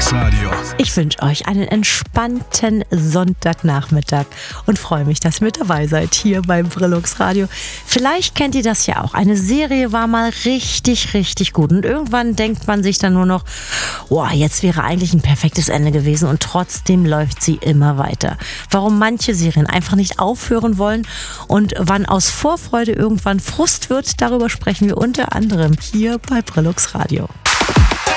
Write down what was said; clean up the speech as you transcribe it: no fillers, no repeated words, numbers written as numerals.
Brillux Radio. Ich wünsche euch einen entspannten Sonntagnachmittag und freue mich, dass ihr mit dabei seid hier beim Brillux Radio. Vielleicht kennt ihr das ja auch. Eine Serie war mal richtig, richtig gut und irgendwann denkt man sich dann nur noch, boah, jetzt wäre eigentlich ein perfektes Ende gewesen und trotzdem läuft sie immer weiter. Warum manche Serien einfach nicht aufhören wollen und wann aus Vorfreude irgendwann Frust wird, darüber sprechen wir unter anderem hier bei Brillux Radio.